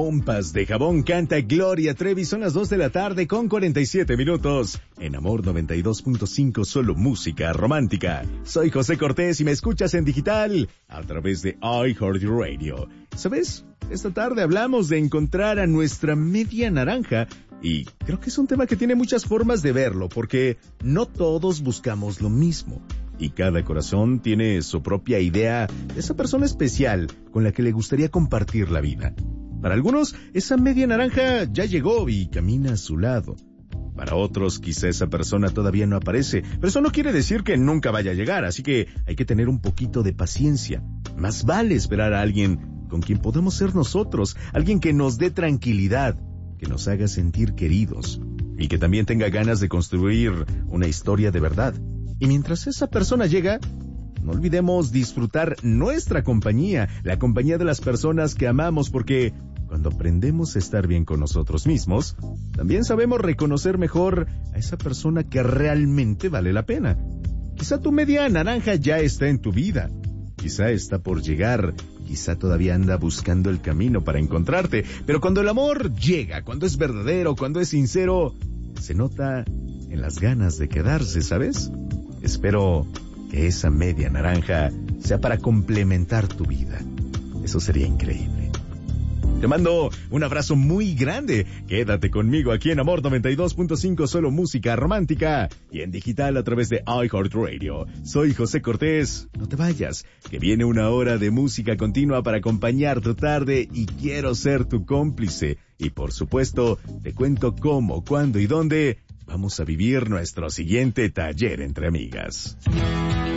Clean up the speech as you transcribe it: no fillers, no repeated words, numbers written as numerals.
Pompas de jabón canta Gloria Trevi. Son las 2 de la tarde con 47 minutos. En Amor 92.5, solo música romántica. Soy José Cortés y me escuchas en digital a través de iHeartRadio. ¿Sabes? Esta tarde hablamos de encontrar a nuestra media naranja. Y creo que es un tema que tiene muchas formas de verlo, porque no todos buscamos lo mismo. Y cada corazón tiene su propia idea de esa persona especial con la que le gustaría compartir la vida. Para algunos, esa media naranja ya llegó y camina a su lado. Para otros, quizá esa persona todavía no aparece, pero eso no quiere decir que nunca vaya a llegar, así que hay que tener un poquito de paciencia. Más vale esperar a alguien con quien podamos ser nosotros, alguien que nos dé tranquilidad, que nos haga sentir queridos y que también tenga ganas de construir una historia de verdad. Y mientras esa persona llega, no olvidemos disfrutar nuestra compañía, la compañía de las personas que amamos, porque cuando aprendemos a estar bien con nosotros mismos, también sabemos reconocer mejor a esa persona que realmente vale la pena. Quizá tu media naranja ya está en tu vida, quizá está por llegar, quizá todavía anda buscando el camino para encontrarte, pero cuando el amor llega, cuando es verdadero, cuando es sincero, se nota en las ganas de quedarse, ¿sabes? Espero que esa media naranja sea para complementar tu vida. Eso sería increíble. Te mando un abrazo muy grande. Quédate conmigo aquí en Amor 92.5, solo música romántica, y en digital a través de iHeartRadio. Soy José Cortés. No te vayas, que viene una hora de música continua para acompañar tu tarde y quiero ser tu cómplice. Y por supuesto, te cuento cómo, cuándo y dónde vamos a vivir nuestro siguiente taller entre amigas.